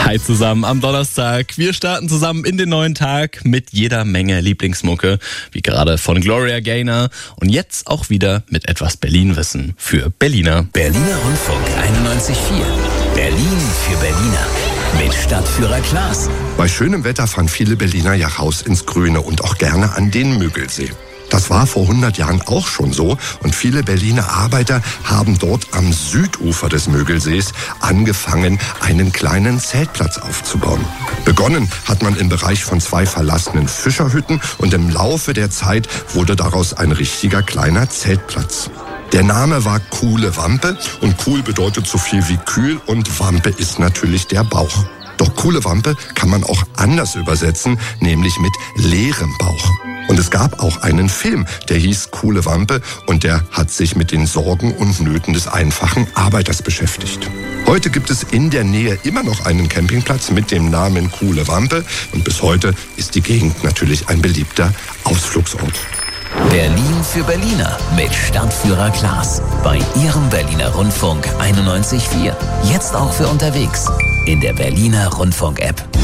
Hi zusammen am Donnerstag. Wir starten zusammen in den neuen Tag mit jeder Menge Lieblingsmucke, wie gerade von Gloria Gaynor. Und jetzt auch wieder mit etwas Berlin-Wissen für Berliner. Berliner Rundfunk 91.4. Berlin für Berliner. Mit Stadtführer Klaas. Bei schönem Wetter fahren viele Berliner ja raus ins Grüne und auch gerne an den Müggelsee. Das war vor 100 Jahren auch schon so und viele Berliner Arbeiter haben dort am Südufer des Müggelsees angefangen, einen kleinen Zeltplatz aufzubauen. Begonnen hat man im Bereich von 2 verlassenen Fischerhütten und im Laufe der Zeit wurde daraus ein richtiger kleiner Zeltplatz. Der Name war Kuhle Wampe und Kuhl bedeutet so viel wie kühl und Wampe ist natürlich der Bauch. Doch Kuhle Wampe kann man auch anders übersetzen, nämlich mit leerem Bauch. Und es gab auch einen Film, der hieß Kuhle Wampe und der hat sich mit den Sorgen und Nöten des einfachen Arbeiters beschäftigt. Heute gibt es in der Nähe immer noch einen Campingplatz mit dem Namen Kuhle Wampe und bis heute ist die Gegend natürlich ein beliebter Ausflugsort. Berlin für Berliner mit Stadtführer Klaas. Bei Ihrem Berliner Rundfunk 91.4. Jetzt auch für unterwegs in der Berliner Rundfunk-App.